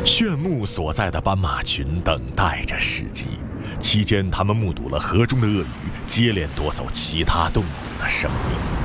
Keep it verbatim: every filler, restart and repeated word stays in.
炫目所在的斑马群等待着时机，期间他们目睹了河中的鳄鱼接连夺走其他动物的生命。